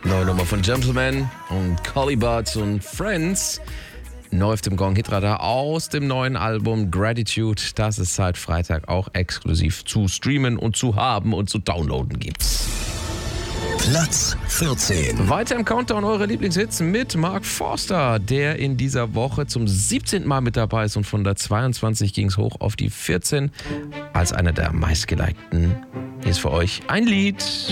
Neue Nummer von Gentleman und Collie Buddz und Friends. Neu auf dem Gong Hitradar aus dem neuen Album Gratitude. Das es seit Freitag auch exklusiv zu streamen und zu haben und zu downloaden gibt's. Platz 14. Weiter im Countdown eure Lieblingshits mit Mark Forster, der in dieser Woche zum 17. Mal mit dabei ist und von der 22 ging es hoch auf die 14 als einer der meistgelikten. Hier ist für euch ein Lied.